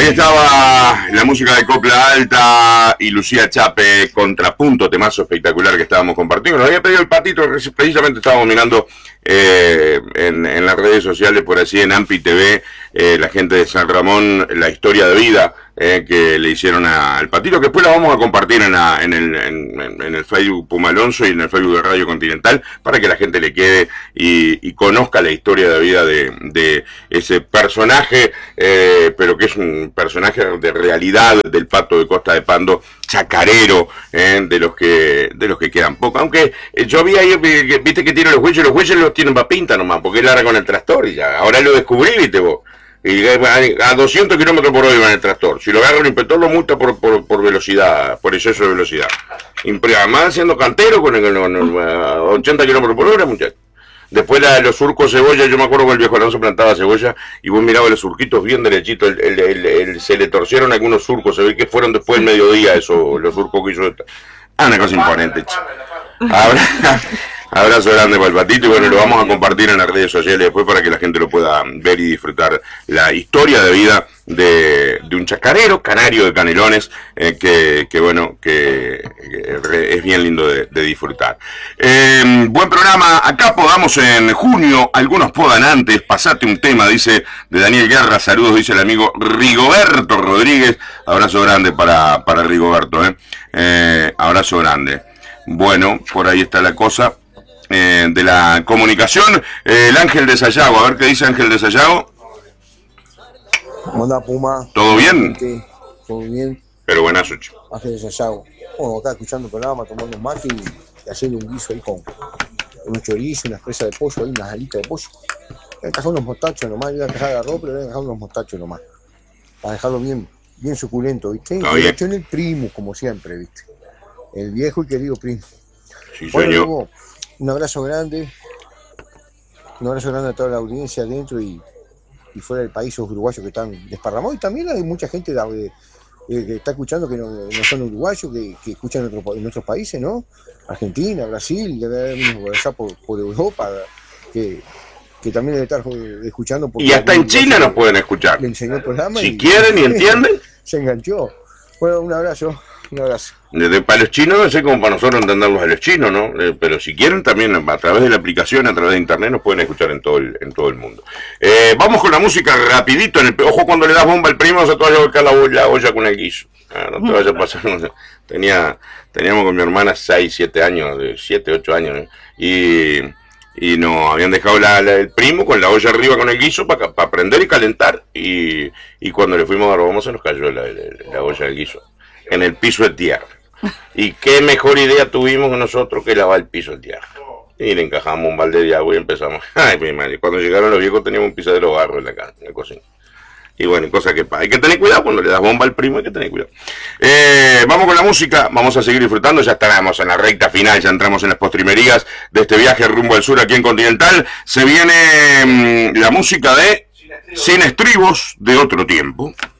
Ahí estaba la música de Copla Alta y Lucía Chape, Contrapunto, temazo espectacular que estábamos compartiendo. Nos había pedido el Patito, precisamente estábamos mirando en las redes sociales, por así en Ampi TV, la gente de San Ramón, la historia de vida que le hicieron al Patito, que después la vamos a compartir en el Facebook Puma Alonso y en el Facebook de Radio Continental, para que la gente le quede y conozca la historia de vida de ese personaje, pero que es un personaje de realidad del Pato de Costa de Pando, chacarero, de los que quedan poco. Aunque yo vi ahí, viste que tiene los bueyes los tienen para pinta nomás, porque él lara con el tractor y ya. Ahora lo descubrí, viste vos. Y a 200 kilómetros por hora va en el tractor. Si lo agarra el inspector, lo multa por velocidad, por exceso de velocidad. Además, siendo cantero con 80 kilómetros por hora, muchachos. Después los surcos cebolla, yo me acuerdo que el viejo Alonso plantaba cebolla y vos mirabas los surquitos bien derechitos, se le torcieron algunos surcos, se ve que fueron después del mediodía eso, los surcos que hizo. Una cosa imponente. Abrazo grande para el Patito y bueno, lo vamos a compartir en las redes sociales después para que la gente lo pueda ver y disfrutar la historia de vida de un chacarero canario de Canelones, que es bien lindo de disfrutar. Buen programa, acá podamos en junio, algunos podan antes, pasate un tema, dice de Daniel Guerra, saludos, dice el amigo Rigoberto Rodríguez, abrazo grande para Rigoberto, abrazo grande. Bueno, por ahí está la cosa. De la comunicación, el Ángel de Sayago, a ver qué dice Ángel de Sayago. Hola Puma. ¿Todo bien? Todo bien. Pero buenas noches. Ángel de Sayago. Bueno, acá escuchando el programa, tomando un mate y haciendo un guiso ahí con unos chorizos, unas presas de pollo, ahí, unas alitas de pollo. Voy a encajar unos mostachos nomás, voy a encajar el arroz, pero voy a encajar unos mostachos nomás. Para dejarlo bien suculento, ¿viste? Y de hecho en el primo, como siempre, ¿viste? El viejo y querido primo. Sí, bueno, señor. Luego, un abrazo grande a toda la audiencia dentro y fuera del país, los uruguayos que están desparramados, y también hay mucha gente que está escuchando que no son uruguayos, que escuchan en otros países, ¿no? Argentina, Brasil, por Europa, que también debe estar escuchando. Y hasta en Chile nos pueden escuchar. Le enseñó el programa si quieren y entienden. Se enganchó. Bueno, un abrazo. Para los chinos no sé cómo para nosotros entenderlos a los chinos, ¿no? Pero si quieren también a través de la aplicación, a través de internet nos pueden escuchar en todo el mundo. Vamos con la música rapidito. Ojo, cuando le das bomba al primo, no se te vaya a volcar la olla con el guiso. No te vaya a pasar. No sé. Teníamos con mi hermana 6, 7 años, 7, 8 años, y nos habían dejado el primo con la olla arriba con el guiso para prender y calentar. Y cuando le fuimos a dar bomba se nos cayó la olla del guiso en el piso de tierra. Y qué mejor idea tuvimos nosotros que lavar el piso de tierra. Y le encajamos un balde de agua y empezamos. Ay, mi madre, cuando llegaron los viejos teníamos un pisadero de barro en la cocina. Y bueno, cosa que pasa. Hay que tener cuidado cuando le das bomba al primo, hay que tener cuidado. Vamos con la música, vamos a seguir disfrutando. Ya estaremos en la recta final, ya entramos en las postrimerías de este viaje rumbo al sur aquí en Continental. Se viene la música de Sin Estribos de Otro Tiempo.